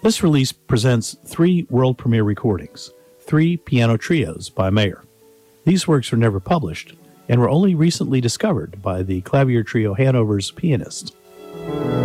This release presents 3 world premiere recordings, 3 piano trios by Mayer. These works were never published and were only recently discovered by the Clavier Trio Hanover's pianist.